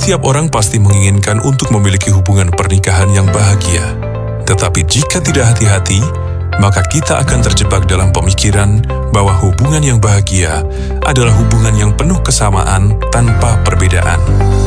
Setiap orang pasti menginginkan untuk memiliki hubungan pernikahan yang bahagia. Tetapi jika tidak hati-hati, maka kita akan terjebak dalam pemikiran bahwa hubungan yang bahagia adalah hubungan yang penuh kesamaan tanpa perbedaan.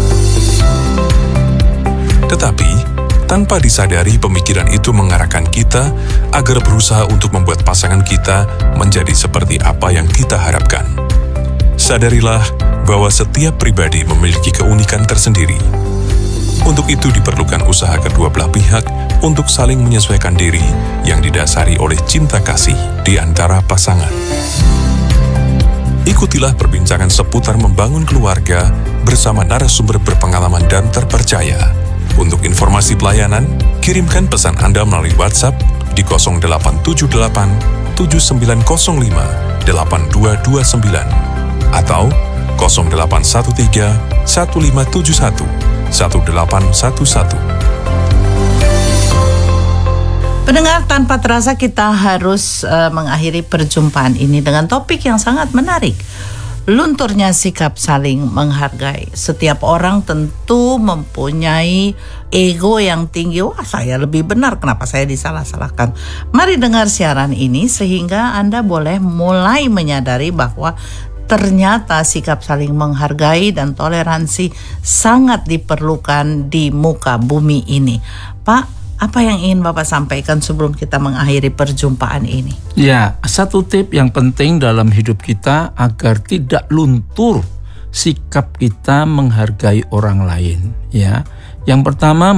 Tetapi, tanpa disadari pemikiran itu mengarahkan kita agar berusaha untuk membuat pasangan kita menjadi seperti apa yang kita harapkan. Sadarilah bahwa setiap pribadi memiliki keunikan tersendiri. Untuk itu diperlukan usaha kedua belah pihak untuk saling menyesuaikan diri yang didasari oleh cinta kasih di antara pasangan. Ikutilah perbincangan seputar membangun keluarga bersama narasumber berpengalaman dan terpercaya. Untuk informasi pelayanan, kirimkan pesan Anda melalui WhatsApp di 0878 7905 8229 atau 0813 1571 1811. Pendengar, tanpa terasa kita harus mengakhiri perjumpaan ini dengan topik yang sangat menarik. Lunturnya sikap saling menghargai. Setiap orang tentu mempunyai ego yang tinggi. Wah, saya lebih benar, kenapa saya disalah-salahkan? Mari dengar siaran ini sehingga Anda boleh mulai menyadari bahwa ternyata sikap saling menghargai dan toleransi sangat diperlukan di muka bumi ini. Pak, apa yang ingin Bapak sampaikan sebelum kita mengakhiri perjumpaan ini? Ya, satu tip yang penting dalam hidup kita agar tidak luntur sikap kita menghargai orang lain. Ya, yang pertama